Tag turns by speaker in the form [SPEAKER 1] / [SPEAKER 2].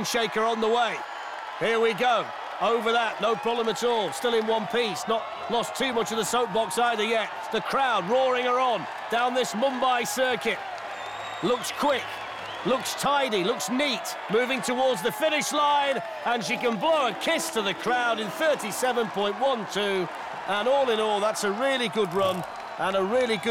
[SPEAKER 1] ground shaker on the way. Here we go. Over that, no problem at all. Still in one piece. Not lost too much of the soapbox either yet. The crowd roaring her on down this Mumbai circuit. Looks quick, looks tidy, looks neat. Moving towards the finish line, and she can blow a kiss to the crowd in 37.12. And all in all, that's a really good run and a really good